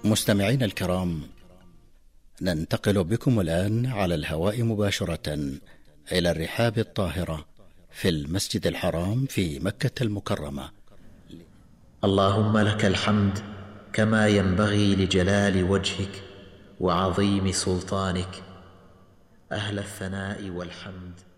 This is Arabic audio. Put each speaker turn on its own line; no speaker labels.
مستمعين الكرام، ننتقل بكم الآن على الهواء مباشرة إلى الرحاب الطاهرة في المسجد الحرام في مكة المكرمة.
اللهم لك الحمد كما ينبغي لجلال وجهك وعظيم سلطانك، أهل الثناء والحمد.